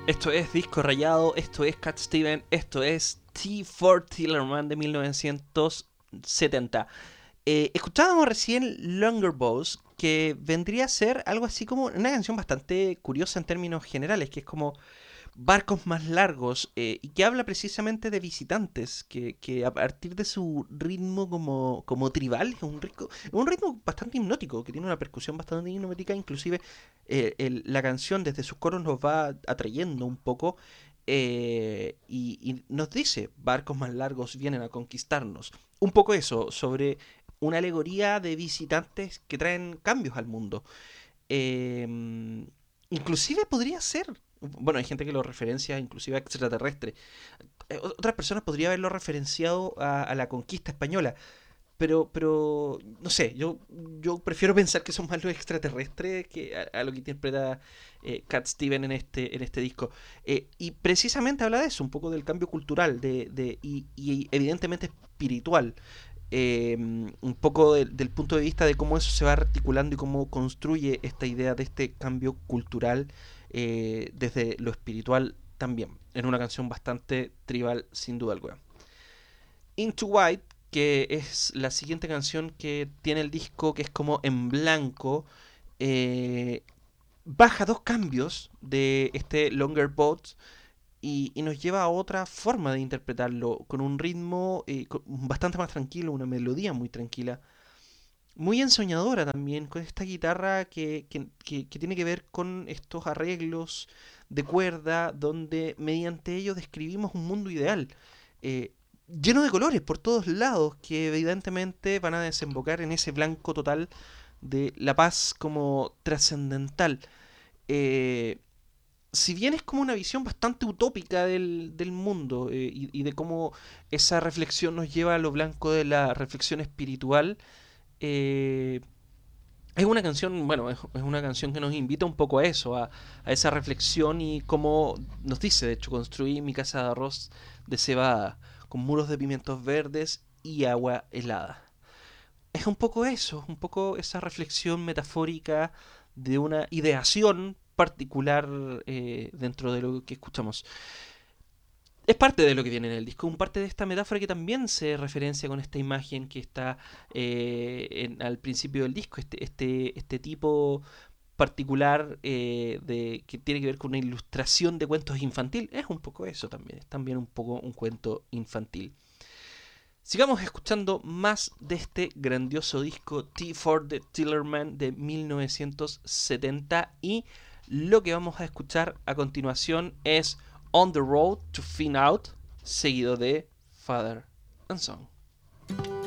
Esto es Disco Rayado, esto es Cat Steven, esto es T4 Tillerman de 1970. Escuchábamos recién Longer Bows, que vendría a ser algo así como una canción bastante curiosa en términos generales, que es como barcos más largos, y que habla precisamente de visitantes, que a partir de su ritmo como tribal, es un ritmo bastante hipnótico, que tiene una percusión bastante hipnótica, inclusive la canción desde sus coros nos va atrayendo un poco, y nos dice, barcos más largos vienen a conquistarnos. Un poco eso, sobre una alegoría de visitantes que traen cambios al mundo. Eh, Inclusive podría ser. Bueno, hay gente que lo referencia inclusive a extraterrestre. Otras personas podrían haberlo referenciado a la conquista española. Pero no sé, yo prefiero pensar que son más los extraterrestres que a lo que interpreta Cat Steven en este disco. Y precisamente habla de eso, un poco del cambio cultural y evidentemente espiritual, un poco del punto de vista de cómo eso se va articulando y cómo construye esta idea de este cambio cultural, desde lo espiritual también, en una canción bastante tribal sin duda alguna. Into White, que es la siguiente canción que tiene el disco, que es como en blanco, eh, baja dos cambios de este Longer Boat y nos lleva a otra forma de interpretarlo, con un ritmo bastante más tranquilo, una melodía muy tranquila, muy ensoñadora también, con esta guitarra que tiene que ver con estos arreglos de cuerda, donde mediante ellos describimos un mundo ideal, eh, lleno de colores por todos lados, que evidentemente van a desembocar en ese blanco total de la paz como trascendental. Eh, si bien es como una visión bastante utópica del mundo, y de cómo esa reflexión nos lleva a lo blanco de la reflexión espiritual, eh, es una canción, bueno, es una canción que nos invita un poco a eso, a esa reflexión y como nos dice, de hecho, construí mi casa de arroz de cebada, con muros de pimientos verdes y agua helada. Es un poco eso, un poco esa reflexión metafórica de una ideación particular, dentro de lo que escuchamos. Es parte de lo que viene en el disco, un parte de esta metáfora que también se referencia con esta imagen que está al principio del disco, este tipo particular, que tiene que ver con una ilustración de cuentos infantil. Es un poco eso también, es también un poco un cuento infantil. Sigamos escuchando más de este grandioso disco T4 de Tillerman de 1970, y lo que vamos a escuchar a continuación es On the Road to Find Out, seguido de Father and Son.